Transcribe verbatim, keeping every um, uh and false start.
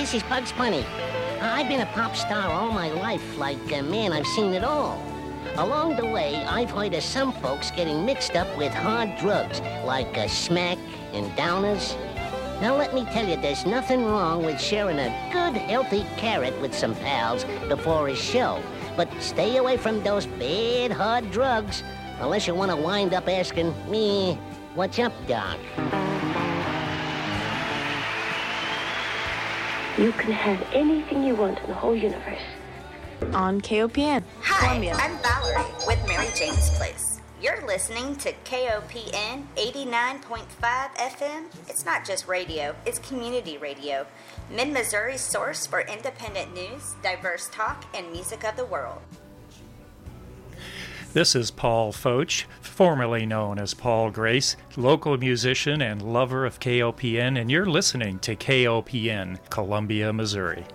this is Bugs Bunny. I've been a pop star all my life, like, uh, man, I've seen it all. Along the way, I've heard of some folks getting mixed up with hard drugs, like uh, smack and downers. Now, let me tell you, there's nothing wrong with sharing a good, healthy carrot with some pals before a show. But stay away from those bad, hard drugs, unless you want to wind up asking me, what's up, Doc? You can have anything you want in the whole universe. On K O P N, Hi, Columbia. I'm Valerie with Mary Jane's Place. You're listening to K O P N eighty-nine point five F M. It's not just radio, it's community radio. Mid-Missouri's source for independent news, diverse talk, and music of the world. This is Paul Foch, formerly known as Paul Grace, local musician and lover of K O P N, and you're listening to K O P N, Columbia, Missouri.